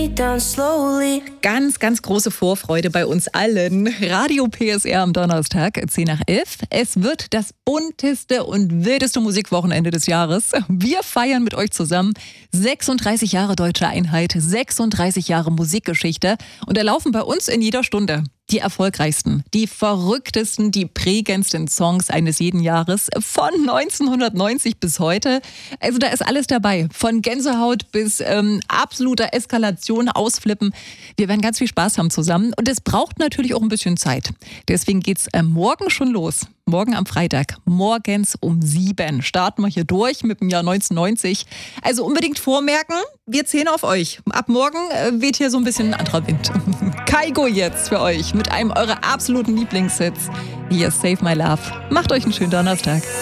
Ganz, ganz große Vorfreude bei uns allen. Radio PSR am Donnerstag, 10 nach 11. Es wird das bunteste und wildeste Musikwochenende des Jahres. Wir feiern mit euch zusammen 36 Jahre deutsche Einheit, 36 Jahre Musikgeschichte und erlaufen bei uns in jeder Stunde die erfolgreichsten, die verrücktesten, die prägendsten Songs eines jeden Jahres von 1990 bis heute. Also da ist alles dabei, von Gänsehaut bis absoluter Eskalation, Ausflippen. Wir werden ganz viel Spaß haben zusammen und es braucht natürlich auch ein bisschen Zeit. Deswegen geht's morgen schon los. Morgen am Freitag, morgens um 7 starten wir hier durch mit dem Jahr 1990. Also unbedingt vormerken, wir zählen auf euch. Ab morgen weht hier so ein bisschen ein anderer Wind. Kygo jetzt für euch mit einem eurer absoluten Lieblingshits. Hier ist Save My Love. Macht euch einen schönen Donnerstag.